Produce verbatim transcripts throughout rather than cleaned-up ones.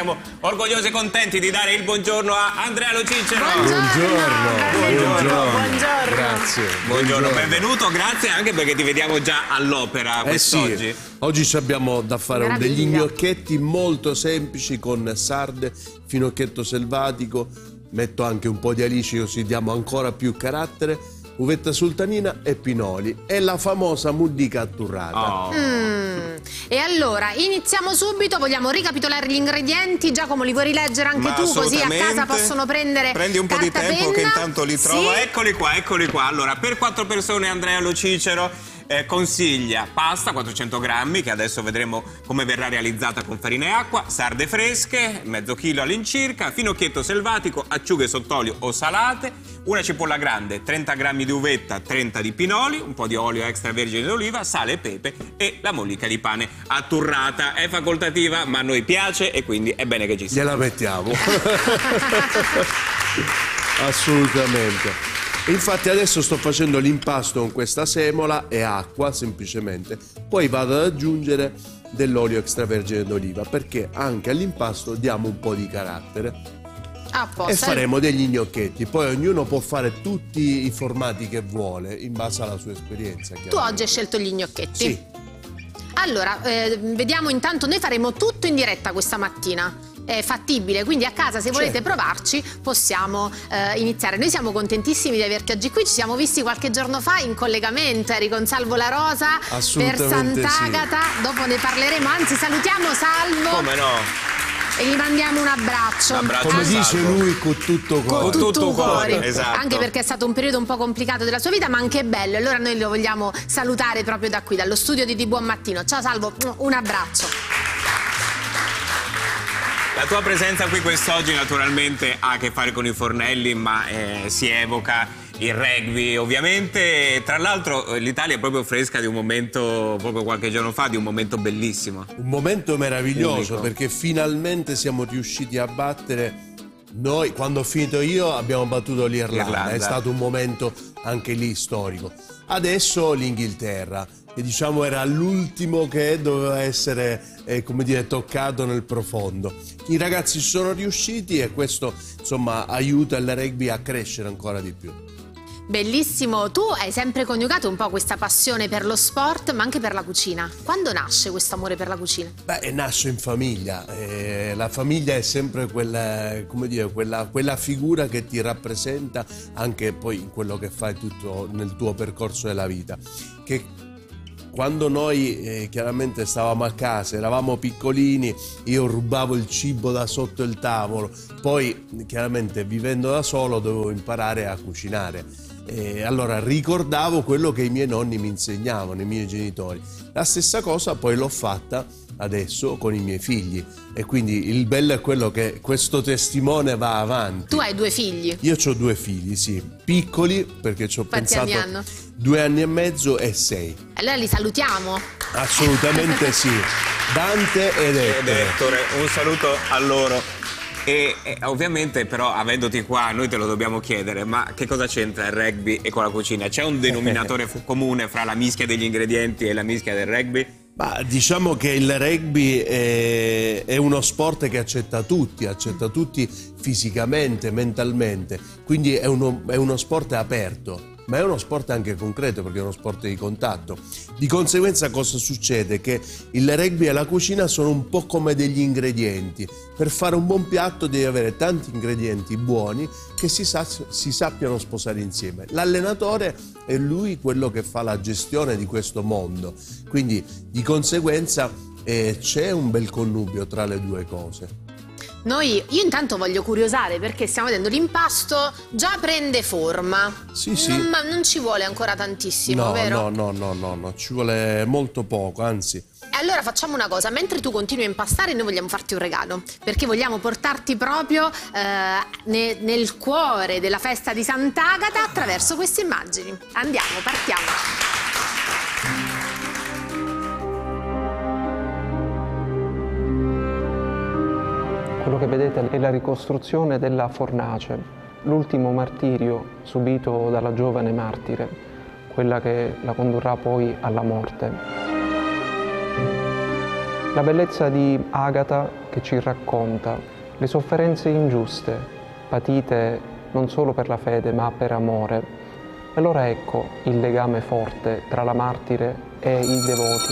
siamo orgogliosi e contenti di dare il buongiorno a Andrea Lo Cicero. Buongiorno. Buongiorno. Buongiorno. Grazie. Buongiorno, benvenuto, grazie anche perché ti vediamo già all'opera eh quest'oggi. Sì. Oggi abbiamo da fare Meraviglia. degli gnocchetti molto semplici con sarde, finocchietto selvatico, metto anche un po' di alici così diamo ancora più carattere, uvetta sultanina e pinoli e la famosa muddica atturrata. Oh. Mm. E allora iniziamo subito, vogliamo ricapitolare gli ingredienti. Giacomo, li vuoi rileggere anche Ma tu, così a casa possono prendere prendi un po' di carta, tempo penna. che intanto li trovo. Sì. Eccoli qua, eccoli qua. Allora, per quattro persone Andrea Lo Cicero eh, consiglia pasta quattrocento grammi, che adesso vedremo come verrà realizzata con farina e acqua, sarde fresche, mezzo chilo all'incirca, finocchietto selvatico, acciughe sott'olio o salate, una cipolla grande, trenta grammi di uvetta, trenta di pinoli, un po' di olio extravergine d'oliva, sale e pepe e la mollica di pane atturrata. È facoltativa, ma a noi piace e quindi è bene che ci sia. Gliela mettiamo. Assolutamente. Infatti adesso sto facendo l'impasto con questa semola e acqua semplicemente, poi vado ad aggiungere dell'olio extravergine d'oliva perché anche all'impasto diamo un po' di carattere. Ah, E faremo degli gnocchetti, poi ognuno può fare tutti i formati che vuole in base alla sua esperienza. Tu oggi hai scelto gli gnocchetti? Sì. Allora, eh, vediamo intanto, noi faremo tutto in diretta questa mattina. È fattibile, quindi a casa se volete Certo. provarci possiamo eh, iniziare. Noi siamo contentissimi di averti oggi qui, ci siamo visti qualche giorno fa in collegamento, eri con Salvo La Rosa per Assolutamente Sant'Agata, dopo ne parleremo, anzi salutiamo Salvo. Come no? E gli mandiamo un abbraccio. Un abbraccio. Come Ah, dice Salvo. lui, con tutto cuore. Con tutto tutto cuore, cuore, esatto. Anche perché è stato un periodo un po' complicato della sua vita, ma anche bello. Allora noi lo vogliamo salutare proprio da qui, dallo studio di Di Buon Mattino. Ciao Salvo, un abbraccio. La tua presenza qui quest'oggi naturalmente ha a che fare con i fornelli, ma eh, si evoca il rugby ovviamente. Tra l'altro l'Italia è proprio fresca di un momento, proprio qualche giorno fa, di un momento bellissimo. Un momento meraviglioso Unico. perché finalmente siamo riusciti a battere. Noi, quando ho finito io, abbiamo battuto l'Irlanda. L'Irlanda. È stato un momento anche lì storico. Adesso l'Inghilterra, che diciamo era l'ultimo che doveva essere, eh, come dire, toccato nel profondo. I ragazzi ci sono riusciti e questo, insomma, aiuta il rugby a crescere ancora di più. Bellissimo, tu hai sempre coniugato un po' questa passione per lo sport ma anche per la cucina. Quando nasce questo amore per la cucina? Beh, nasce in famiglia. Eh, la famiglia è sempre quella, come dire, quella, quella figura che ti rappresenta anche poi in quello che fai tutto nel tuo percorso della vita. Che quando noi eh, chiaramente stavamo a casa, eravamo piccolini, io rubavo il cibo da sotto il tavolo, poi chiaramente vivendo da solo dovevo imparare a cucinare. E allora ricordavo quello che i miei nonni mi insegnavano, i miei genitori. La stessa cosa poi l'ho fatta adesso con i miei figli e quindi il bello è quello che questo testimone va avanti. Tu hai due figli. Io ho due figli, sì, piccoli perché ci ho Quanti pensato anni hanno? due anni e mezzo e sei. Allora li salutiamo. Assolutamente sì. Dante ed Ed Ettore. Ettore, un saluto a loro. E, e ovviamente però avendoti qua noi te lo dobbiamo chiedere, ma che cosa c'entra il rugby e con la cucina? C'è un denominatore fu- comune fra la mischia degli ingredienti e la mischia del rugby? Ma diciamo che il rugby è, è uno sport che accetta tutti, accetta tutti fisicamente, mentalmente, quindi è uno, è uno sport aperto. Ma è uno sport anche concreto perché è uno sport di contatto. Di conseguenza cosa succede? Che il rugby e la cucina sono un po' come degli ingredienti. Per fare un buon piatto devi avere tanti ingredienti buoni che si, sa- si sappiano sposare insieme. L'allenatore è lui quello che fa la gestione di questo mondo. Quindi di conseguenza eh, c'è un bel connubio tra le due cose. Noi, io intanto voglio curiosare perché stiamo vedendo l'impasto già prende forma. Sì, sì. Non, ma non ci vuole ancora tantissimo, No, vero? no, no, no, no, no, ci vuole molto poco, anzi. E allora facciamo una cosa, mentre tu continui a impastare noi vogliamo farti un regalo, perché vogliamo portarti proprio eh, ne- nel cuore della festa di Sant'Agata attraverso queste immagini. Andiamo, partiamo. Quello che vedete è la ricostruzione della fornace, l'ultimo martirio subito dalla giovane martire, quella che la condurrà poi alla morte. La bellezza di Agata che ci racconta le sofferenze ingiuste, patite non solo per la fede ma per amore. E allora ecco il legame forte tra la martire e i devoti.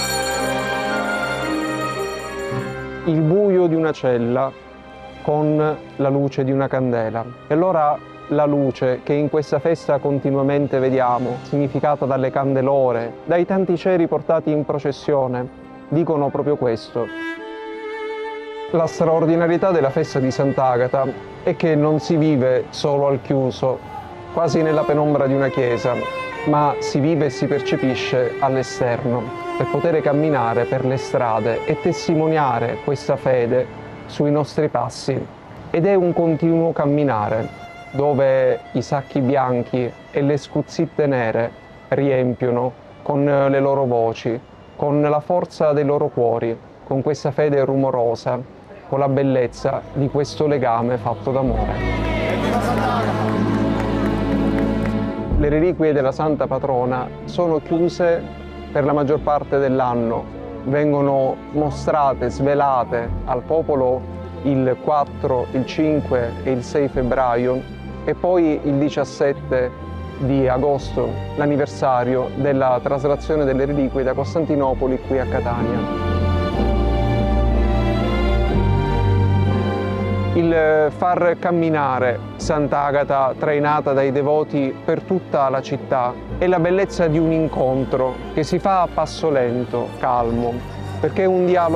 Il buio di una cella con la luce di una candela. E allora la luce che in questa festa continuamente vediamo, significata dalle candelore, dai tanti ceri portati in processione, dicono proprio questo. La straordinarietà della festa di Sant'Agata è che non si vive solo al chiuso, quasi nella penombra di una chiesa, ma si vive e si percepisce all'esterno, per poter camminare per le strade e testimoniare questa fede sui nostri passi. Ed è un continuo camminare, dove i sacchi bianchi e le scuzzitte nere riempiono con le loro voci, con la forza dei loro cuori, con questa fede rumorosa, con la bellezza di questo legame fatto d'amore. Le reliquie della Santa Patrona sono chiuse per la maggior parte dell'anno, vengono mostrate, svelate al popolo il quattro, il cinque e il sei febbraio e poi il diciassette di agosto, l'anniversario della traslazione delle reliquie da Costantinopoli qui a Catania. Il far camminare Sant'Agata trainata dai devoti per tutta la città è la bellezza di un incontro che si fa a passo lento, calmo, perché è un dialogo